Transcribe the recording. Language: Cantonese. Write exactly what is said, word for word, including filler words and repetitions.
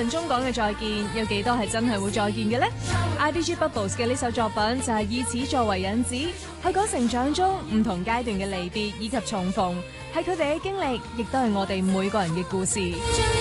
象中講嘅再見，有幾多係真係會再見嘅呢？ I D G Bubbles 嘅呢首作品就係以此作為引子，去講成長中唔同階段嘅離別以及重逢，係佢哋嘅經歷，亦都係我哋每個人嘅故事。